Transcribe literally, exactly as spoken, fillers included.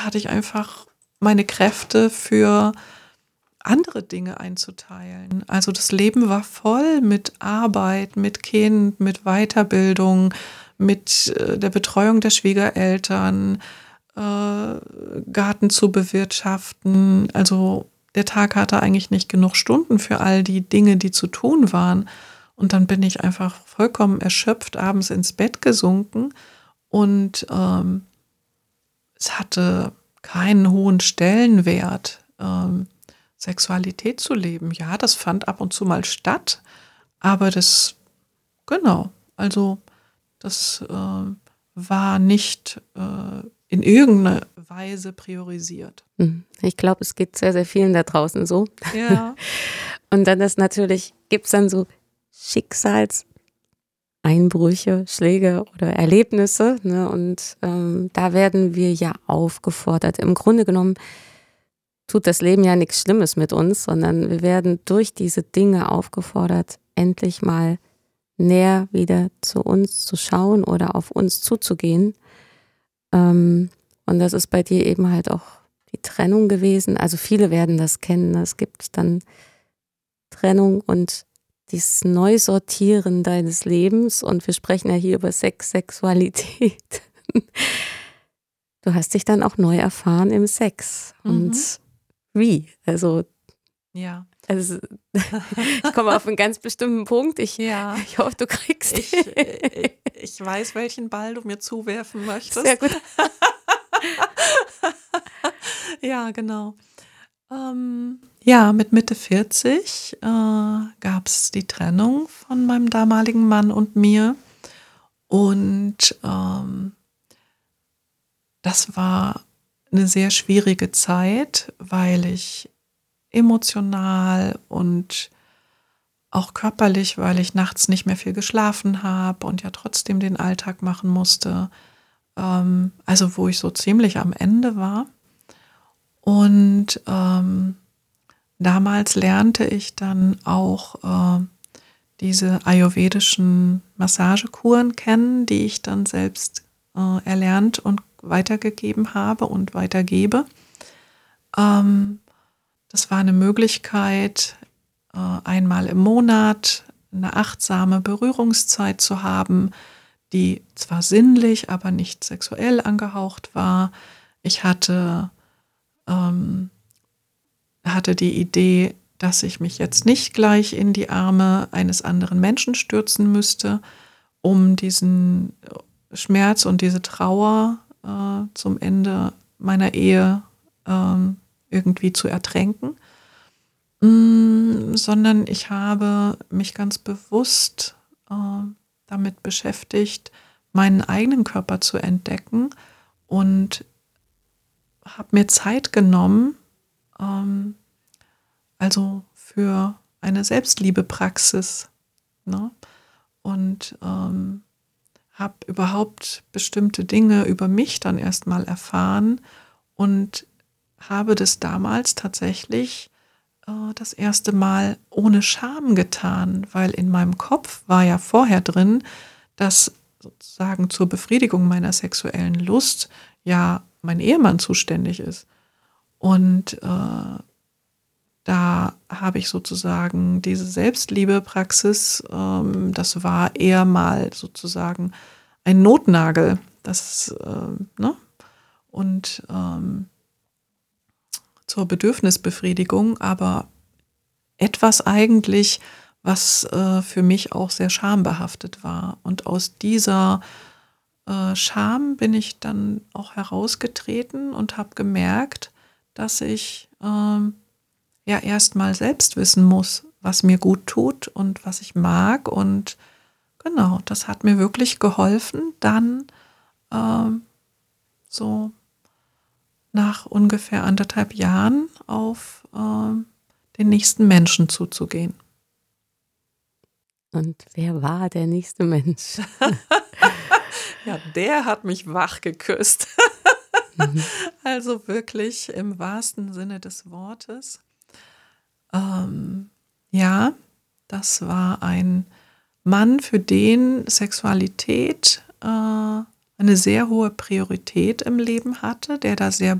da hatte ich einfach meine Kräfte für andere Dinge einzuteilen. Also das Leben war voll mit Arbeit, mit Kind, mit Weiterbildung, mit äh, der Betreuung der Schwiegereltern, äh, Garten zu bewirtschaften. Also der Tag hatte eigentlich nicht genug Stunden für all die Dinge, die zu tun waren. Und dann bin ich einfach vollkommen erschöpft abends ins Bett gesunken und ähm, es hatte keinen hohen Stellenwert, ähm, Sexualität zu leben. Ja, das fand ab und zu mal statt, aber das, genau, also das äh, war nicht äh, in irgendeiner Weise priorisiert. Mhm. Ich glaube, es geht sehr, sehr vielen da draußen so. Ja. Und dann ist natürlich, gibt es dann so Schicksalseinbrüche, Schläge oder Erlebnisse, ne? Und ähm, da werden wir ja aufgefordert. Im Grunde genommen tut das Leben ja nichts Schlimmes mit uns, sondern wir werden durch diese Dinge aufgefordert, endlich mal näher wieder zu uns zu schauen oder auf uns zuzugehen. Ähm, und das ist bei dir eben halt auch die Trennung gewesen. Also viele werden das kennen. Es gibt dann Trennung und dieses Neusortieren deines Lebens. Und wir sprechen ja hier über Sex, Sexualität. Du hast dich dann auch neu erfahren im Sex. Mhm. Und wie? Also, Ja. also ich komme auf einen ganz bestimmten Punkt. Ich, Ja. ich hoffe, du kriegst Ich, ich, ich weiß, welchen Ball du mir zuwerfen möchtest. Sehr gut. Ja, genau. Ähm, ja, mit Mitte vierzig äh, gab es die Trennung von meinem damaligen Mann und mir. Und ähm, das war eine sehr schwierige Zeit, weil ich emotional und auch körperlich, weil ich nachts nicht mehr viel geschlafen habe und ja trotzdem den Alltag machen musste. Ähm, also wo ich so ziemlich am Ende war. Und ähm, damals lernte ich dann auch äh, diese ayurvedischen Massagekuren kennen, die ich dann selbst äh, erlernt und weitergegeben habe und weitergebe. Ähm, das war eine Möglichkeit, äh, einmal im Monat eine achtsame Berührungszeit zu haben, die zwar sinnlich, aber nicht sexuell angehaucht war. Ich hatte ähm, hatte die Idee, dass ich mich jetzt nicht gleich in die Arme eines anderen Menschen stürzen müsste, um diesen Schmerz und diese Trauer äh, zum Ende meiner Ehe äh, irgendwie zu ertränken, mm, sondern ich habe mich ganz bewusst äh, damit beschäftigt, meinen eigenen Körper zu entdecken und habe mir Zeit genommen, ähm, also für eine Selbstliebepraxis, ne? Und ähm, habe überhaupt bestimmte Dinge über mich dann erstmal erfahren und habe das damals tatsächlich äh, das erste Mal ohne Scham getan, weil in meinem Kopf war ja vorher drin, dass sozusagen zur Befriedigung meiner sexuellen Lust ja mein Ehemann zuständig ist. Und äh, da habe ich sozusagen diese Selbstliebepraxis, ähm, das war eher mal sozusagen ein Notnagel, das, ähm, ne? Und ähm, zur Bedürfnisbefriedigung, aber etwas eigentlich, was äh, für mich auch sehr schambehaftet war. Und aus dieser äh, Scham bin ich dann auch herausgetreten und habe gemerkt, dass ich ähm, ja erstmal selbst wissen muss, was mir gut tut und was ich mag. Und genau, das hat mir wirklich geholfen, dann ähm, so nach ungefähr anderthalb Jahren auf ähm, den nächsten Menschen zuzugehen. Und wer war der nächste Mensch? Ja, der hat mich wach geküsst. Mhm. Also wirklich im wahrsten Sinne des Wortes. Ähm, ja, das war ein Mann, für den Sexualität äh, eine sehr hohe Priorität im Leben hatte, der da sehr